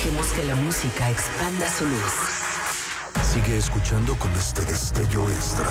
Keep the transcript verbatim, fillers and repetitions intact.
Dejemos que la música expanda su luz. Sigue escuchando con este destello extra.